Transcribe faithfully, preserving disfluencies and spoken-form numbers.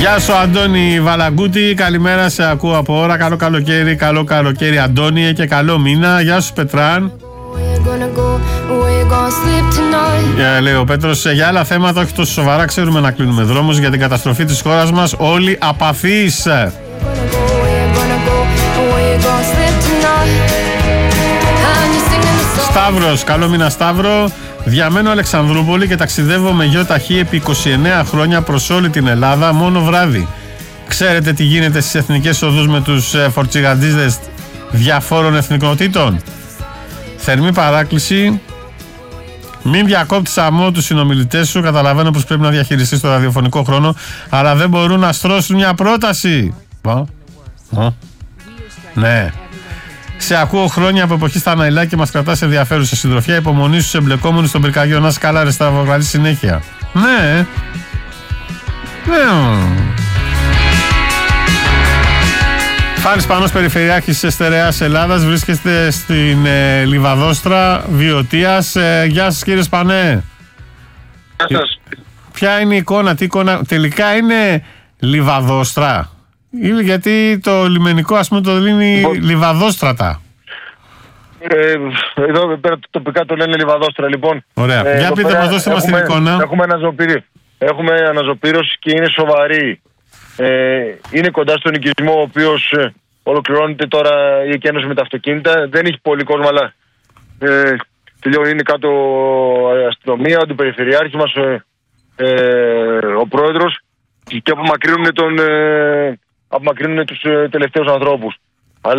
Γεια σου Αντώνη Βαλαγκούτη, καλημέρα, σε ακούω από ώρα. Καλό καλοκαίρι, καλό καλοκαίρι Αντώνη και καλό μήνα. Γεια σου Πετράν. Yeah, λέει ο Πέτρος, για άλλα θέματα όχι τόσο σοβαρά ξέρουμε να κλείνουμε δρόμους. Για την καταστροφή της χώρας μας όλοι απαθείς. Σταύρος, καλό μήνα Σταύρο. Διαμένω Αλεξανδρούπολη και ταξιδεύω με γιο ταχύ επί είκοσι εννέα χρόνια προς όλη την Ελλάδα μόνο βράδυ. Ξέρετε τι γίνεται στις εθνικές οδούς με τους ε, φορτσιγαντίζες διαφόρων εθνικότητων? Θερμή παράκληση, μην διακόπτεις αμό τους συνομιλητές σου. Καταλαβαίνω πως πρέπει να διαχειριστείς το ραδιοφωνικό χρόνο, αλλά δεν μπορούν να στρώσουν μια πρόταση. Ω, ω, ναι. Σε ακούω χρόνια από εποχή στα Ναϊλά και μας κρατάς ενδιαφέρουσα συντροφιά. Υπομονή στους εμπλεκόμενους στον πυρκαγιό. Να σκάλα ρε Σταυροβαλή συνέχεια. Ναι. Ναι. Φάνης Πανός, Περιφερειάρχης της Στερεάς Ελλάδας. Βρίσκεστε στην ε, Λιβαδόστρα Βιωτίας. Ε, γεια σας κύριε Σπανέ. Γεια σας. Ποια είναι η εικόνα, τι εικόνα? Τελικά είναι Λιβαδόστρα? Είναι γιατί το λιμενικό ας πούμε το λύνει Μπο... Λιβαδόστρατα. Ε, εδώ πέρα τοπικά το λένε Λιβαδόστρα λοιπόν. Ωραία. Ε, Για πείτε μας, δώστε μας την εικόνα. Έχουμε αναζωπήρωση. Έχουμε αναζωπήρωση και είναι σοβαρή. Ε, είναι κοντά στον οικισμό ο οποίος ε, ολοκληρώνεται τώρα η εκένωση με τα αυτοκίνητα. Δεν έχει πολύ κόσμο, αλλά ε, τελειώνει. Είναι κάτω η αστυνομία, ο αντιπεριφερειάρχης μας, ε, ε, ο πρόεδρος, και απομακρύνουν, τον, ε, απομακρύνουν τους ε, τελευταίους ανθρώπους.